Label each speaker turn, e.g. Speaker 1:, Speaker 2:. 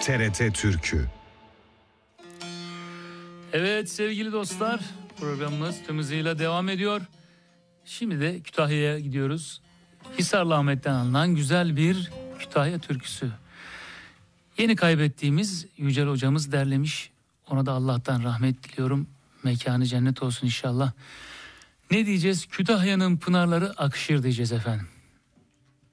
Speaker 1: TRT Türkü.
Speaker 2: Evet sevgili dostlar, programımız tüm hızıyla devam ediyor. Şimdi de Kütahya'ya gidiyoruz. Hisarlı Ahmet'ten alınan güzel bir Kütahya türküsü. Yeni kaybettiğimiz Yücel hocamız derlemiş. Ona da Allah'tan rahmet diliyorum. Mekanı cennet olsun inşallah. Ne diyeceğiz? Kütahya'nın pınarları akışır diyeceğiz efendim.